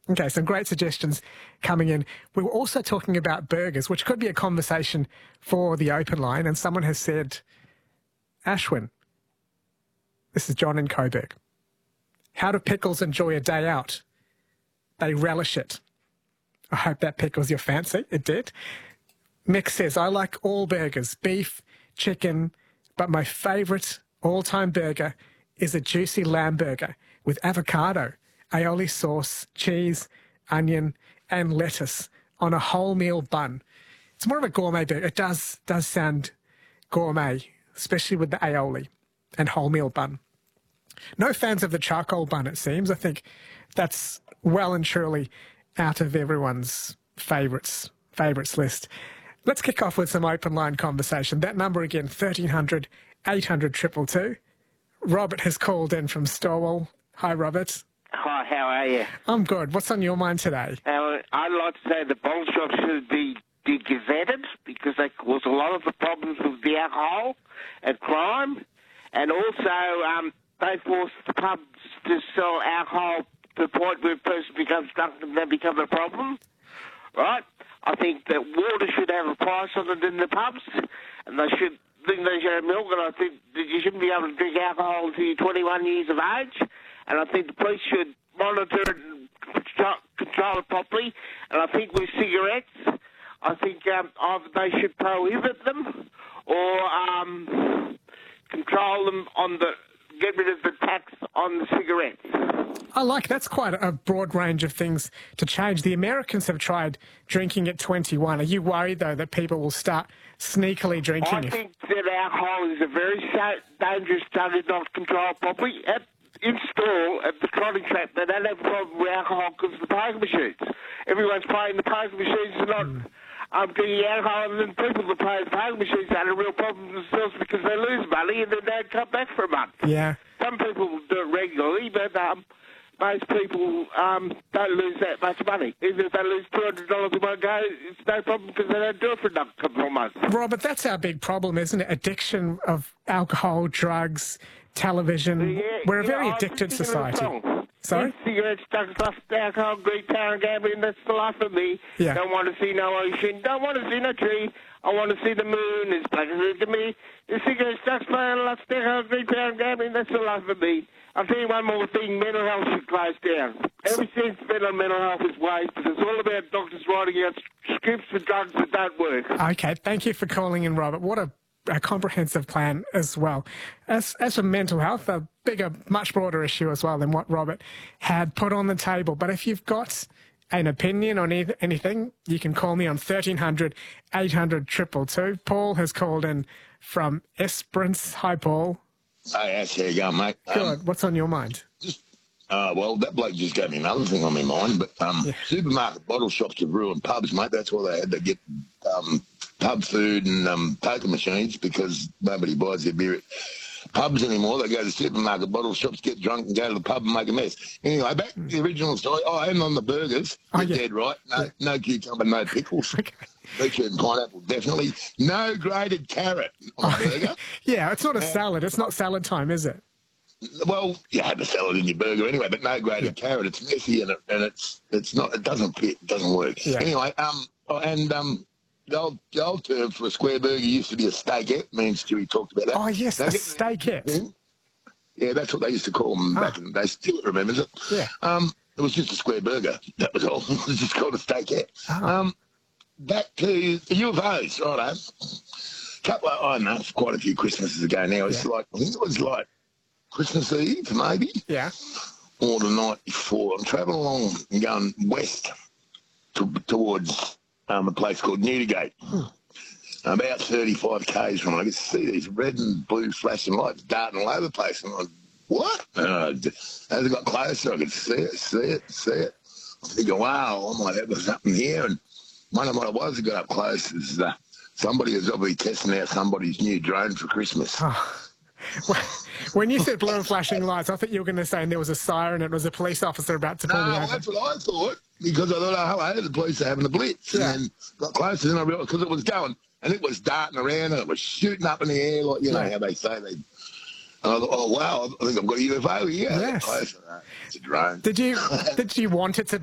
Okay, some great suggestions coming in. We were also talking about burgers, which could be a conversation for the open line, and someone has said, Ashwin, this is John in Coburg. How do pickles enjoy a day out? They relish it. I hope that pickles your fancy. It did. Mick says, I like all burgers, beef, chicken, but my favourite all-time burger is a juicy lamb burger with avocado, aioli sauce, cheese, onion, and lettuce on a wholemeal bun. It's more of a gourmet burger. It does sound gourmet, especially with the aioli and wholemeal bun. No fans of the charcoal bun, it seems. I think that's well and truly out of everyone's favourites list. Let's kick off with some open line conversation. That number again, 1300 800 222. Robert has called in from Stowell. Hi, Robert. Hi, how are you? I'm good. What's on your mind today? I'd like to say the bottle shops should be gazetted because they cause a lot of the problems with the alcohol and crime. And also, they force the pubs to sell alcohol to the point where a person becomes drunk and they become a problem, right? I think that water should have a price on it in the pubs, and they should have milk, and I think that you shouldn't be able to drink alcohol until you're 21 years of age, and I think the police should monitor it and control it properly, and I think with cigarettes, I think either they should prohibit them or control them get rid of the tax on the cigarettes. I like that's quite a broad range of things to change. The Americans have tried drinking at 21. Are you worried, though, that people will start sneakily drinking? I think that alcohol is a very dangerous drug if not controlled properly. In store, at the trotting track, they don't have a problem with alcohol because of the poker machines. Everyone's playing the poker machines and not drinking alcohol, and then people that play the poker machines had a real problem themselves because they lose money and then they don't come back for a month. Yeah. Some people do it regularly, but most people don't lose that much money. Even if they lose $200 in one go, it's no problem because they don't do it for another couple of months. Robert, that's our big problem, isn't it? Addiction of alcohol, drugs, television. Yeah, We're a very addicted society. Sorry? Cigarettes, drugs, lust, alcohol, greed, power, and gambling, that's the life of me. Yeah. Don't want to see no ocean, don't want to see no tree. I want to see the moon, it's black as it can be. The cigarettes, drugs, power, lust, alcohol, greed, power, and gambling, that's the life of me. I'll tell you one more thing, mental health should close down. Everything's spent on mental health is waste, because it's all about doctors writing out scripts for drugs that don't work. Okay, thank you for calling in, Robert. What a comprehensive plan as well. As for mental health, a bigger, much broader issue as well than what Robert had put on the table. But if you've got an opinion on anything, you can call me on 1300 800 222. Paul has called in from Esperance. Hi, Paul. Hey, Ash, how you going, mate? Good. What's on your mind? Well, that bloke just gave me another thing on my mind, but supermarket bottle shops have ruined pubs, mate. That's why they had to get pub food and poker machines because nobody buys their beer at pubs anymore. They go to supermarket bottle shops, get drunk and go to the pub and make a mess. Anyway, back to the original story. And on the burgers, you're dead right. No cucumber, no pickles. Okay. Beetroot and pineapple, definitely. No grated carrot on a burger. Yeah, it's not a salad. It's not salad time, is it? Well, you had the salad in your burger anyway, but no grated carrot. It's messy and it's not. It doesn't fit. It doesn't work. Yeah. Anyway, the old term for a square burger used to be a steakette. Me and Stewie talked about that. Oh yes, a steakette. Yeah, that's what they used to call them back in the day. Stuart remembers it. Yeah. It was just a square burger. That was all. It was just called a steakette. Oh. Back to the UFOs, righto. I don't know, quite a few Christmases ago now. It's I think it was like Christmas Eve, maybe. Yeah. Or the night before. I'm travelling along and going west towards a place called Newdigate. About 35 k's from it. I could see these red and blue flashing lights darting all over the place. And I'm like, what? As I got closer, I could see it. I'm thinking, wow, I might have something here. And one of what I was got up close is somebody was obviously testing out somebody's new drone for Christmas. Oh. When you said blue and flashing lights, I thought you were going to say there was a siren and it was a police officer about to pull me over. That's what I thought, because I thought, oh, hello, the police are having a blitz. Yeah. And then got closer, and I realised, because it was going, and it was darting around, and it was shooting up in the air, like, you know how they say they... And I thought, oh, wow, I think I've got a UFO here. Yes. It's a drone. Did you want it to